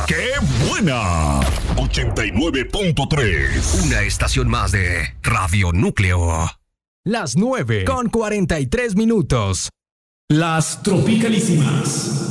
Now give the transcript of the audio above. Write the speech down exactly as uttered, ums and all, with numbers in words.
¡Qué buena! ochenta y nueve punto tres. Una estación más de Radio Núcleo. Las nueve con cuarenta y tres minutos. Las Tropicalísimas.